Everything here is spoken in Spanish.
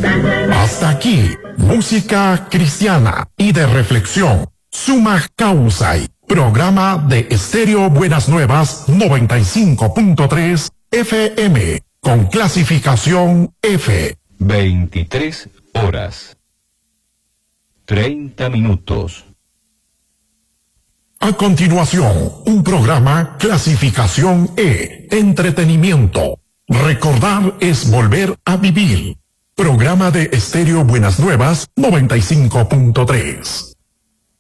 Hasta aquí, música cristiana y de reflexión. Suma Causa, programa de Estéreo Buenas Nuevas 95.3 FM, con clasificación F. 23 horas. 30 minutos. A continuación, un programa clasificación E, entretenimiento. Recordar es volver a vivir. Programa de Estéreo Buenas Nuevas 95.3.